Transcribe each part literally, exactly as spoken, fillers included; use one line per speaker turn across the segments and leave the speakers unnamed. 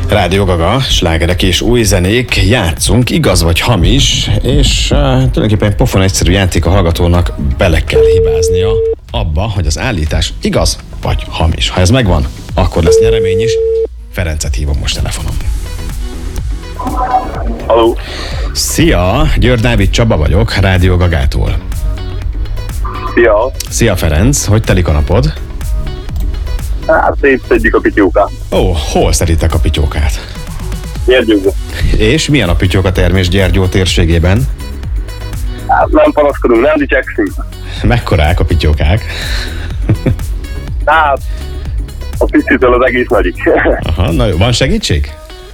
Rádió Gaga, slágerek és új zenék, játszunk, igaz vagy hamis, és uh, tulajdonképpen pofon egyszerű játék, a hallgatónak bele kell hibáznia abba, hogy az állítás igaz vagy hamis. Ha ez megvan, akkor lesz nyeremény is. Ferencet hívom most telefonon.
Halló.
Szia, Győr Dávid Csaba vagyok, Rádió Gagától.
Szia.
Szia Ferenc, hogy telik a napod?
Hát szép szedjük a pityókát.
Ó, hol szeditek a pityókát?
Gyergyóba. És
milyen a pityóka termés Gyergyó térségében?
Hát nem panaszkodunk, nem dicsekszünk.
Mekkorák a pityókák?
Hát, a picitől az egész nagyik.
Aha, na jó, van segítség?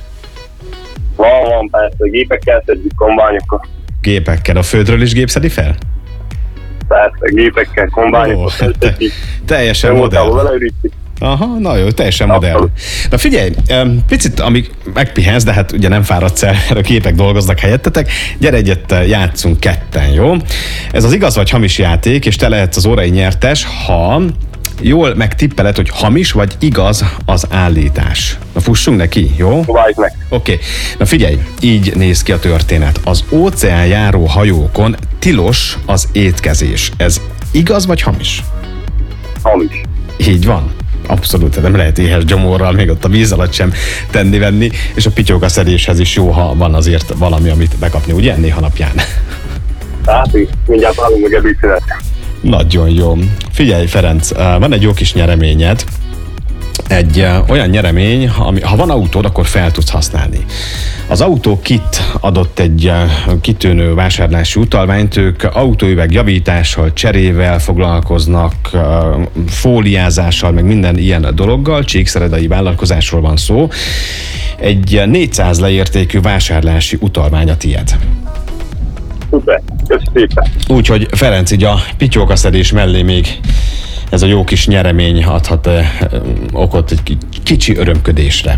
Van, van, persze, gépekkel szedjük, kombányokkal.
Gépekkel, a földről is gép szedi fel?
Persze, gépekkel, kombányokkal szedjük.
Teljesen modern. Aha, na jó, teljesen modern. Na figyelj, picit, amíg megpihensz, de hát ugye nem fáradsz el, a képek dolgoznak helyettetek, gyere egyet, játszunk ketten, jó? Ez az igaz vagy hamis játék, és te lehetsz az órai nyertes, ha jól megtippeled, hogy hamis vagy igaz az állítás. Na fussunk neki, jó?
Próbáljuk meg.
Oké. Okay. Na figyelj, így néz ki a történet. Az óceán járó hajókon tilos az étkezés. Ez igaz vagy hamis?
Hamis.
Így van. Abszolút, nem lehet éhes gyomorral még ott a víz alatt sem tenni-venni, és a pityókaszedéshez is jó, ha van azért valami, amit bekapni, ugye? Néha napján.
Hát, mindjárt állunk meg ebédszünet.
Nagyon jó. Figyelj Ferenc, van egy jó kis nyereményed. Egy uh, olyan nyeremény, ami, ha van autód, akkor fel tudsz használni. Az Autó Kit adott egy uh, kitűnő vásárlási utalványt, ők autóüveg javítással, cserével foglalkoznak, uh, fóliázással, meg minden ilyen dologgal, csíkszeredai vállalkozásról van szó. Egy négyszáz leértékű vásárlási utalvány a tied.
Szuper, köszönöm szépen.
Úgyhogy Ferenc, így a pityókaszedés mellé még ez a jó kis nyeremény adhat eh, okot egy kicsi örömködésre.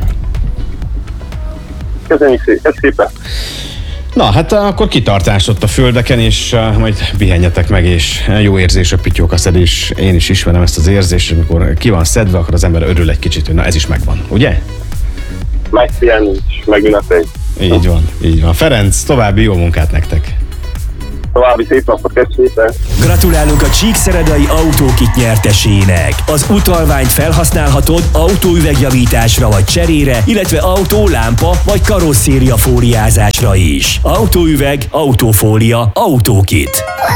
Köszönjük szépen.
Na, hát akkor kitartás ott a földeken, és uh, majd pihenjetek meg, és jó érzés a pityókaszedés. Én is ismerem ezt az érzést, amikor ki van szedve, akkor az ember örül egy kicsit, hogy na ez is megvan, ugye?
Megpihenni és megünnepeljük.
Így van, így van. Ferenc, további jó munkát nektek!
További szép napot, köszönöm szépen!
Gratulálunk a Csíkszeredai Autó Kit nyertesének! Az utalványt felhasználhatod autóüvegjavításra vagy cserére, illetve autó, lámpa vagy karosszéria fóliázásra is. Autóüveg, autófólia, Autó Kit.